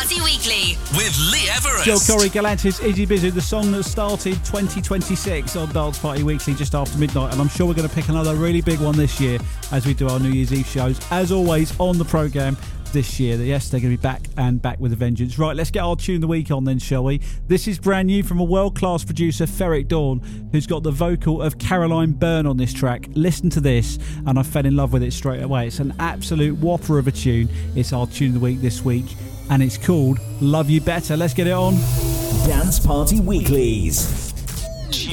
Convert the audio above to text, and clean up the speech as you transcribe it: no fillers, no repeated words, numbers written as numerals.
Party Weekly with Lee Everest. Joel Corey, Galantis, Iggy Bizzy, the song that started 2026 on Dance Party Weekly just after midnight, and I'm sure we're going to pick another really big one this year as we do our New Year's Eve shows. As always, on the programme this year, yes, they're going to be back with a vengeance. Right, let's get our tune of the week on then, shall we? This is brand new from a world-class producer, Ferric Dawn, who's got the vocal of Caroline Byrne on this track. Listen to this, and I fell in love with it straight away. It's an absolute whopper of a tune. It's our tune of the week this week, and it's called Love You Better. Let's get it on. Dance Party Weeklies.